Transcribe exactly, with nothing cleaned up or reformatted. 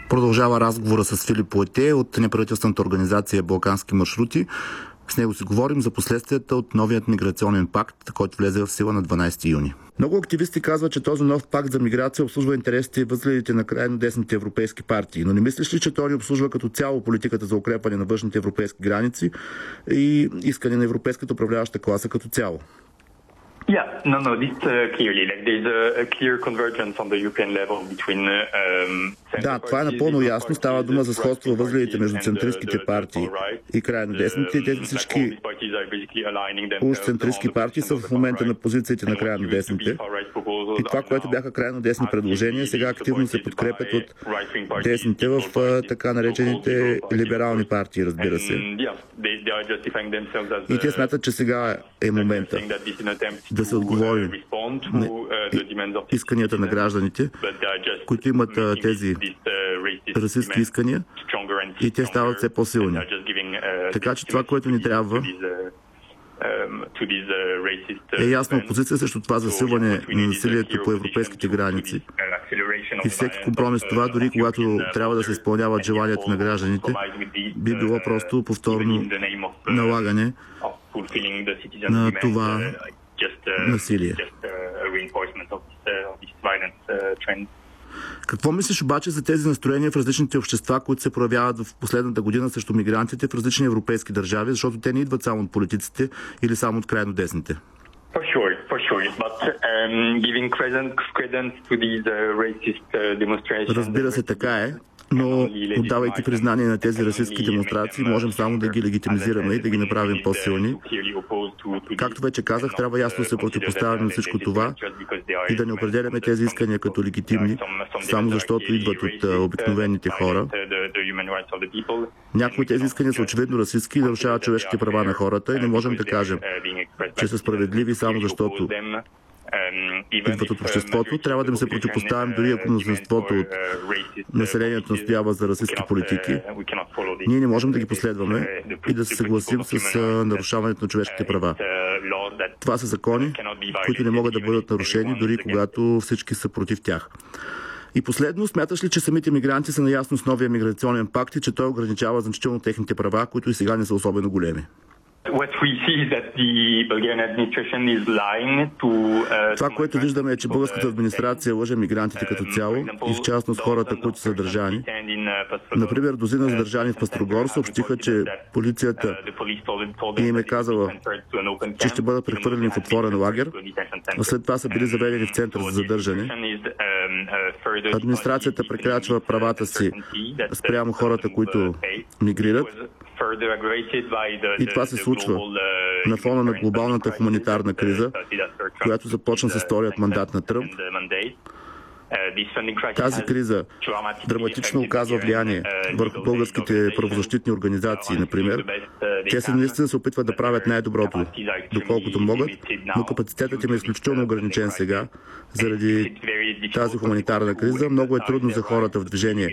Продължава разговора с Филип Поете от неправителствената организация Балкански маршрути. С него си говорим за последствията от новият миграционен пакт, който влезе в сила на дванадесети юни. Много активисти казват, че този нов пакт за миграция обслужва интересите и възгледите на крайно десните европейски партии. Но не мислиш ли, че той не обслужва като цяло политиката за укрепване на външните европейски граници и искане на европейската управляваща класа като цяло? Yeah, no, no, this uh, clearly, like there's a, a clear convergence on the European level between um, Да, това е напълно ясно. Става дума за сходство във възгледите между центристските партии и крайно десните. Тези всички уж-центристски партии са в момента на позициите на крайно десните. И това, което бяха крайно десни предложения, сега активно се подкрепят от десните в така наречените либерални партии, разбира се. И те смятат, че сега е момента да се отговори на исканията на гражданите, които имат тези расистски искания, и те стават все по-силни. Така че това, което ни трябва, е ясна опозиция срещу това засилване на насилието по европейските граници. И всеки компромис с това, дори когато трябва да се изпълняват желанията на гражданите, би било просто повторно налагане на това насилие. Какво мислиш обаче за тези настроения в различните общества, които се проявяват в последната година срещу мигрантите в различни европейски държави, защото те не идват само от политиците или само от крайно десните? Разбира се, така е. Но, отдавайки признание на тези расистски демонстрации, можем само да ги легитимизираме и да ги направим по-силни. Както вече казах, трябва ясно да се противопоставяме на всичко това и да не определяме тези искания като легитимни, само защото идват от обикновените хора. Някои от тези искания са очевидно расистски и нарушават човешките права на хората и не можем да кажем, че са справедливи само защото идват от обществото. Трябва да им се противопоставим, дори ако мнозинството от населението настоява за расистски политики. Ние не можем да ги последваме и да се съгласим с нарушаването на човешките права. Това са закони, които не могат да бъдат нарушени, дори когато всички са против тях. И последно, смяташ ли, че самите мигранти са наясно с новия миграционен пакт и че той ограничава значително техните права, които и сега не са особено големи? Това, което виждаме, е, че българската администрация лъже мигрантите като цяло и в частност хората, които са задържани. Например, дозина задържани в Пъстрогор съобщиха, че полицията им е казала, че ще бъдат прехвърлени в отворен лагер, а след това са били заведени в център за задържане. Администрацията прекрачва правата си спрямо хората, които мигрират. И това се случва на фона на глобалната хуманитарна криза, която започна с вторият мандат на Тръмп. Тази криза драматично оказва влияние върху българските правозащитни организации, например. Те се наистина се опитват да правят най-доброто, доколкото могат, но капацитетът им е изключително ограничен сега, заради тази хуманитарна криза. Много е трудно за хората в движение